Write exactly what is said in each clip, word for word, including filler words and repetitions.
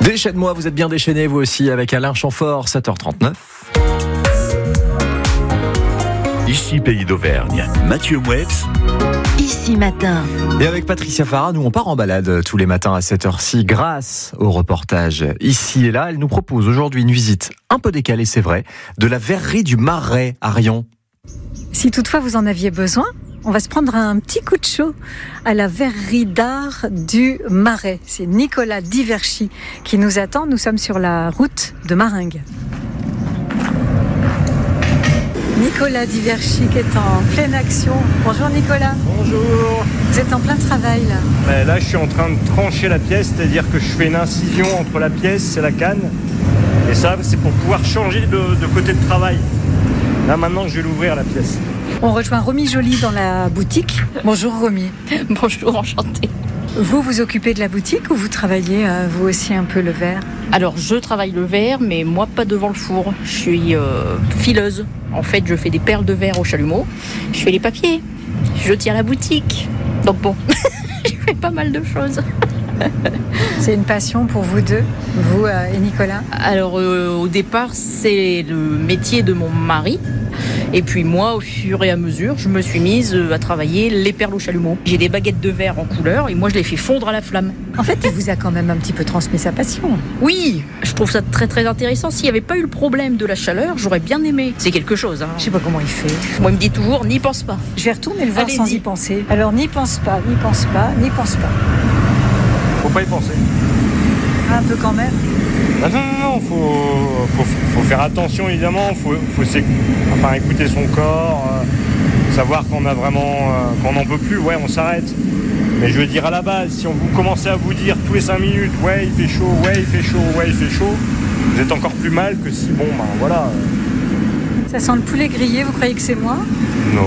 Déchaîne-moi, vous êtes bien déchaîné, vous aussi, avec Alain Chamfort, sept heures trente-neuf. Ici Pays d'Auvergne, Mathieu Mouetz. Ici Matin. Et avec Patricia Farah, nous on part en balade tous les matins à cette heure-ci grâce au reportage Ici et là. Elle nous propose aujourd'hui une visite un peu décalée, c'est vrai, de la verrerie du Marais à Rion. Si toutefois vous en aviez besoin, on va se prendre un petit coup de chaud à la verrerie d'art du Marais. C'est Nicolas Diverchy qui nous attend. Nous sommes sur la route de Maringues. Nicolas Diverchy qui est en pleine action. Bonjour Nicolas. Bonjour. Vous êtes en plein travail là. Ben là je suis en train de trancher la pièce, c'est-à-dire que je fais une incision entre la pièce et la canne. Et ça c'est pour pouvoir changer de, de côté de travail. Là maintenant je vais l'ouvrir la pièce. On rejoint Romy Joly dans la boutique. Bonjour Romy. Bonjour, enchantée. Vous vous occupez de la boutique ou vous travaillez euh, vous aussi un peu le verre? Alors je travaille le verre, mais moi pas devant le four. Je suis euh, fileuse. En fait, je fais des perles de verre au chalumeau. Je fais les papiers. Je tiens la boutique. Donc bon, je fais pas mal de choses. C'est une passion pour vous deux, vous euh, et Nicolas? Alors euh, au départ, c'est le métier de mon mari. Et puis moi, au fur et à mesure, je me suis mise à travailler les perles au chalumeau. J'ai des baguettes de verre en couleur et moi je les fais fondre à la flamme. En fait, il vous a quand même un petit peu transmis sa passion. Oui, je trouve ça très très intéressant. S'il n'y avait pas eu le problème de la chaleur, j'aurais bien aimé. C'est quelque chose. Hein. Je sais pas comment il fait. Moi, il me dit toujours, n'y pense pas. Je vais retourner le voir Allez-y. sans y penser. Alors, n'y pense pas, n'y pense pas, n'y pense pas. Faut pas y penser. Un peu quand même. Non, non, non, non, faut, faut, faut faire attention évidemment, faut, faut enfin, écouter son corps, euh, savoir qu'on a vraiment, euh, qu'on n'en peut plus, ouais on s'arrête. Mais je veux dire à la base, si on vous commencez à vous dire tous les cinq minutes, ouais il fait chaud, ouais il fait chaud, ouais il fait chaud, vous êtes encore plus mal que si bon ben voilà. Euh... Ça sent le poulet grillé, vous croyez que c'est moi? Non.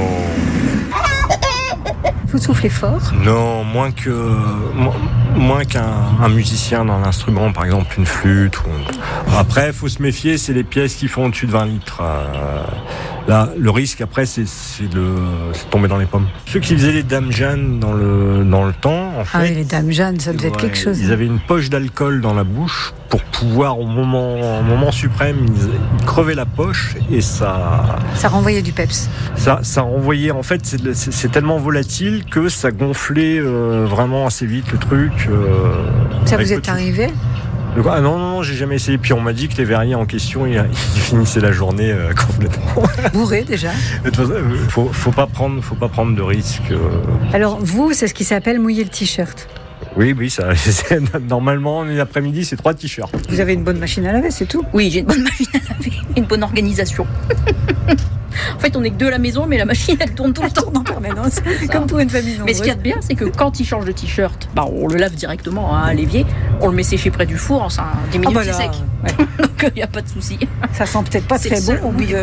Vous soufflez fort? Non, moins que moins, moins qu'un un musicien dans l'instrument, par exemple une flûte. Ou... Après, il faut se méfier, c'est les pièces qui font au-dessus de vingt litres. Euh, là, le risque après, c'est, c'est de c'est de tomber dans les pommes. Ceux qui faisaient les dames Jeanne dans le dans le temps, en fait. Ah oui, les dames Jeanne, ça devait ouais, être quelque chose. Ils avaient une poche d'alcool dans la bouche pour pouvoir, au moment, au moment suprême, ils, ils crevaient la poche et ça. Ça renvoyait du peps. Ça, ça renvoyait. En fait, c'est, c'est, c'est tellement volatile que ça gonflait euh, vraiment assez vite le truc. Euh, ça vous est arrivé? Ah non, non, non, j'ai jamais essayé. Puis on m'a dit que les verriers en question, ils, ils finissaient la journée euh, complètement. Bourré déjà. Faut, faut pas prendre, faut pas prendre de risques. Euh... Alors vous, c'est ce qui s'appelle mouiller le t-shirt. Oui, oui, ça. C'est, normalement, l'après-midi, c'est trois t-shirts. Vous avez une bonne machine à laver, c'est tout? Oui, j'ai une bonne machine à laver, une bonne organisation. En fait, on n'est que deux à la maison, mais la machine, elle tourne tout le temps en permanence, comme pour une famille nombreuse. Mais ce qu'il y a de bien, c'est que quand il change de t-shirt, bah, on le lave directement hein, à l'évier, on le met sécher près du four, en dix minutes, ah bah c'est là, sec. Ouais. Donc, il n'y a pas de souci. Ça sent peut-être pas c'est très bon au bout de...